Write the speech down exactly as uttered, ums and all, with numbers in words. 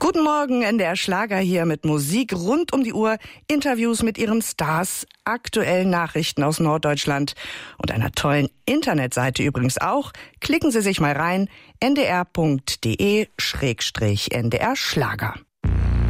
Guten Morgen, N D R Schlager hier mit Musik rund um die Uhr, Interviews mit ihren Stars, aktuellen Nachrichten aus Norddeutschland und einer tollen Internetseite übrigens auch. Klicken Sie sich mal rein, n d r punkt d e schrägstrich n d r Schlager.